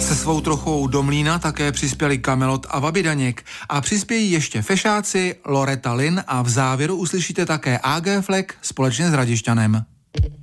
Se svou trochou do mlýna také přispěli Kamelot a Vaby Daněk a přispějí ještě Fešáci, Loreta Lynn a v závěru uslyšíte také AG Fleck společně s Radišťanem.